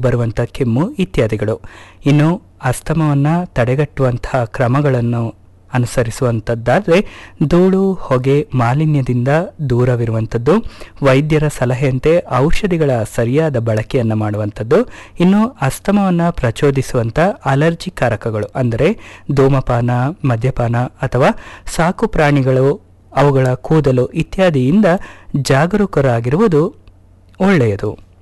ಬರುವಂಥ ಕೆಮ್ಮು ಇತ್ಯಾದಿಗಳು. ಇನ್ನು ಅಸ್ತಮವನ್ನು ತಡೆಗಟ್ಟುವಂತಹ ಕ್ರಮಗಳನ್ನು ಅನುಸರಿಸುವಂಥದ್ದಾದರೆ ಧೂಳು, ಹೊಗೆ, ಮಾಲಿನ್ಯದಿಂದ ದೂರವಿರುವಂಥದ್ದು, ವೈದ್ಯರ ಸಲಹೆಯಂತೆ ಔಷಧಿಗಳ ಸರಿಯಾದ ಬಳಕೆಯನ್ನು ಮಾಡುವಂಥದ್ದು, ಇನ್ನು ಅಸ್ತಮವನ್ನು ಪ್ರಚೋದಿಸುವಂಥ ಅಲರ್ಜಿಕಾರಕಗಳು ಅಂದರೆ ಧೂಮಪಾನ, ಮದ್ಯಪಾನ ಅಥವಾ ಸಾಕು ಪ್ರಾಣಿಗಳು, ಅವುಗಳ ಕೂದಲು ಇತ್ಯಾದಿಯಿಂದ ಜಾಗರೂಕರಾಗಿರುವುದು ಒಳ್ಳೆಯದು.